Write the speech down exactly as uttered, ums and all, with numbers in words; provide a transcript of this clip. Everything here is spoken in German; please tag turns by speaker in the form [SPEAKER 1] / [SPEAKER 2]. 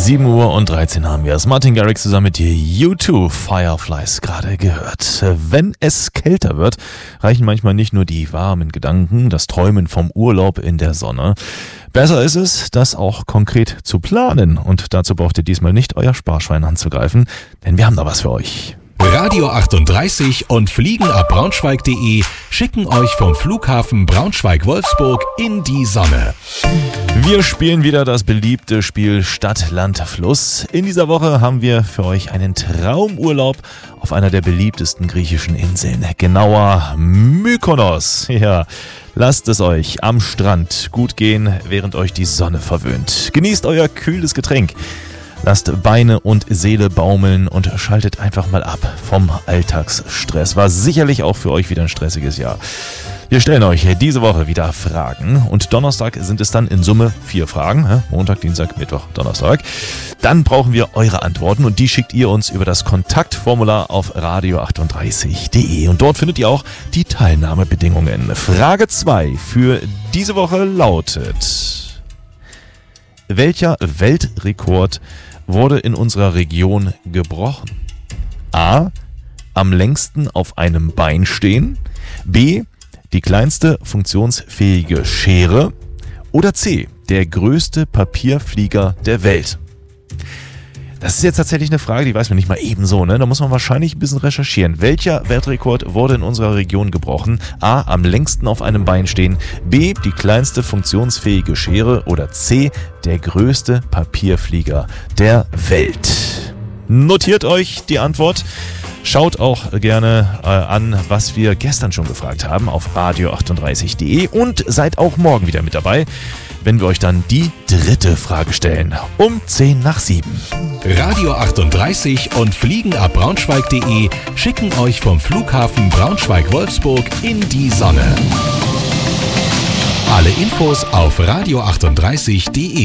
[SPEAKER 1] sieben Uhr und dreizehn haben wir es. Martin Garrix zusammen mit U zwei Fireflies gerade gehört. Wenn es kälter wird, reichen manchmal nicht nur die warmen Gedanken, das Träumen vom Urlaub in der Sonne. Besser ist es, das auch konkret zu planen. Und dazu braucht ihr diesmal nicht euer Sparschwein anzugreifen, denn wir haben da was für euch.
[SPEAKER 2] Radio achtunddreißig und fliegenabbraunschweig punkt de schicken euch vom Flughafen Braunschweig-Wolfsburg in die Sonne.
[SPEAKER 1] Wir spielen wieder das beliebte Spiel Stadt, Land, Fluss. In dieser Woche haben wir für euch einen Traumurlaub auf einer der beliebtesten griechischen Inseln, genauer Mykonos. Ja, lasst es euch am Strand gut gehen, während euch die Sonne verwöhnt. Genießt euer kühles Getränk. Lasst Beine und Seele baumeln und schaltet einfach mal ab vom Alltagsstress. War sicherlich auch für euch wieder ein stressiges Jahr. Wir stellen euch diese Woche wieder Fragen und Donnerstag sind es dann in Summe vier Fragen. Montag, Dienstag, Mittwoch, Donnerstag. Dann brauchen wir eure Antworten und die schickt ihr uns über das Kontaktformular auf radio achtunddreißig punkt de und dort findet ihr auch die Teilnahmebedingungen. Frage zwei für diese Woche lautet: Welcher Weltrekord wurde in unserer Region gebrochen? A. Am längsten auf einem Bein stehen. B. Die kleinste funktionsfähige Schere. Oder C. Der größte Papierflieger der Welt. Das ist jetzt tatsächlich eine Frage, die weiß man nicht mal ebenso, ne? Da muss man wahrscheinlich ein bisschen recherchieren. Welcher Weltrekord wurde in unserer Region gebrochen? A. Am längsten auf einem Bein stehen. B. Die kleinste funktionsfähige Schere. Oder C. Der größte Papierflieger der Welt. Notiert euch die Antwort. Schaut auch gerne äh, an, was wir gestern schon gefragt haben auf radio achtunddreißig punkt de und seid auch morgen wieder mit dabei, wenn wir euch dann die dritte Frage stellen. Um zehn nach sieben.
[SPEAKER 2] Radio achtunddreißig und fliegenabbraunschweig punkt de schicken euch vom Flughafen Braunschweig-Wolfsburg in die Sonne. Alle Infos auf radio achtunddreißig punkt de.